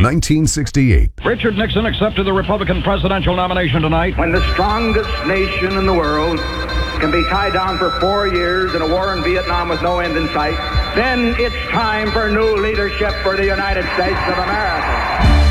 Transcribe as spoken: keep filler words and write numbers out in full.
nineteen sixty-eight. Richard Nixon accepted the Republican presidential nomination tonight. When the strongest nation in the world can be tied down for four years in a war in Vietnam with no end in sight, then it's time for new leadership for the United States of America.